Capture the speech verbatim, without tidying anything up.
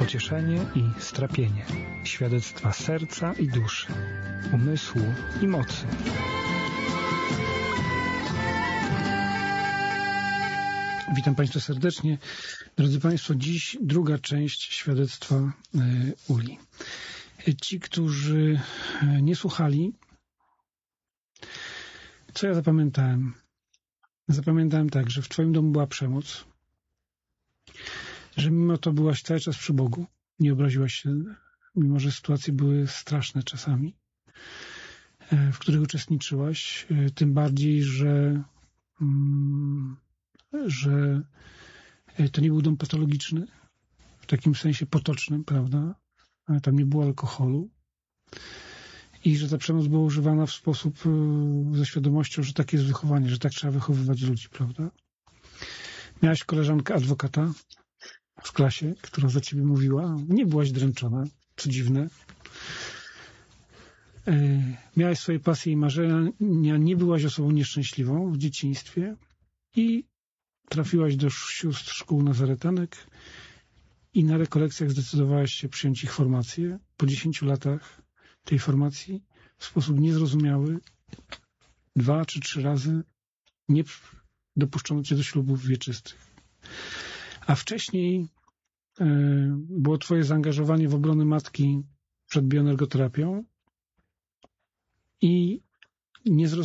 pocieszenie i strapienie, świadectwa serca i duszy, umysłu i mocy. Witam Państwa serdecznie. Drodzy Państwo, dziś druga część świadectwa Uli. Ci, którzy nie słuchali, co ja zapamiętałem? Zapamiętałem tak, że w Twoim domu była przemoc, że mimo to byłaś cały czas przy Bogu, nie obraziłaś się, mimo że sytuacje były straszne czasami, w których uczestniczyłaś, tym bardziej, że, że to nie był dom patologiczny, w takim sensie potocznym, prawda? Tam nie było alkoholu i że ta przemoc była używana w sposób ze świadomością, że takie jest wychowanie, że tak trzeba wychowywać ludzi, prawda? Miałaś koleżankę adwokata w klasie, która za ciebie mówiła, nie byłaś dręczona, co dziwne. Miałaś swoje pasje i marzenia, nie byłaś osobą nieszczęśliwą w dzieciństwie i trafiłaś do sióstr szkół nazaretanek i na rekolekcjach zdecydowałaś się przyjąć ich formację. Po dziesięciu latach tej formacji w sposób niezrozumiały dwa czy trzy razy nie dopuszczono cię do ślubów wieczystych. A wcześniej e, było twoje zaangażowanie w obronę matki przed bioenergoterapią i nie zrozumiałeś